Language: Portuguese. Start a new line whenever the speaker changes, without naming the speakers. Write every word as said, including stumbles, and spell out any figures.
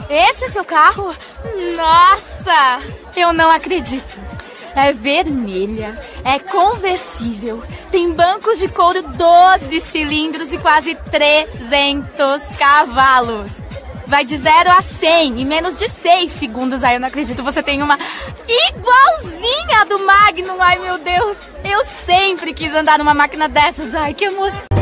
Esse é seu carro? Nossa, eu não acredito. É vermelha, é conversível, tem bancos de couro, doze cilindros e quase trezentos cavalos. Vai de zero a cem em menos de seis segundos. Ai, eu não acredito, você tem uma igualzinha do Magnum. Ai, meu Deus, eu sempre quis andar numa máquina dessas. Ai, que emoção.